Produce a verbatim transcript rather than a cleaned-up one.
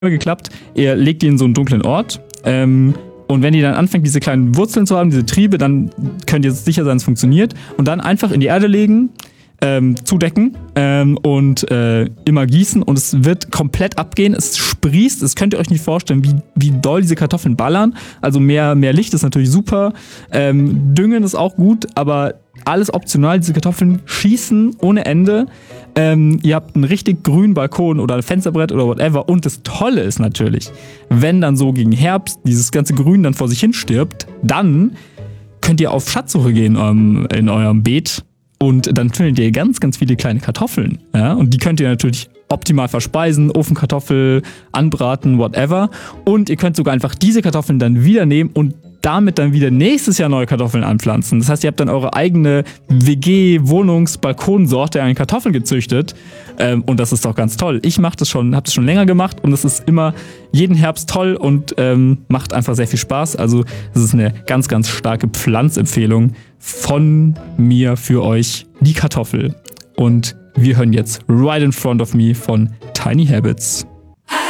geklappt. Ihr legt die in so einen dunklen Ort. Ähm, und wenn die dann anfängt, diese kleinen Wurzeln zu haben, diese Triebe, dann könnt ihr sicher sein, es funktioniert. Und dann einfach in die Erde legen, ähm, zudecken ähm, und äh, immer gießen. Und es wird komplett abgehen. Es sprießt. Das könnt ihr euch nicht vorstellen, wie, wie doll diese Kartoffeln ballern. Also mehr, mehr Licht ist natürlich super. Ähm, Düngen ist auch gut, aber alles optional. Diese Kartoffeln schießen ohne Ende. Ähm, ihr habt einen richtig grünen Balkon oder ein Fensterbrett oder whatever. Und das Tolle ist natürlich, wenn dann so gegen Herbst dieses ganze Grün dann vor sich hin stirbt, dann könnt ihr auf Schatzsuche gehen ähm, in eurem Beet und dann findet ihr ganz, ganz viele kleine Kartoffeln. Ja? Und die könnt ihr natürlich optimal verspeisen, Ofenkartoffel, anbraten, whatever. Und ihr könnt sogar einfach diese Kartoffeln dann wieder nehmen und damit dann wieder nächstes Jahr neue Kartoffeln anpflanzen. Das heißt, ihr habt dann eure eigene W G-Wohnungs-Balkonsorte an Kartoffeln gezüchtet. Ähm, und das ist doch ganz toll. Ich mache das schon, habe das schon länger gemacht und es ist immer jeden Herbst toll und ähm, macht einfach sehr viel Spaß. Also das ist eine ganz, ganz starke Pflanzempfehlung von mir für euch, die Kartoffel. Und wir hören jetzt Right in Front of Me von Tiny Habits.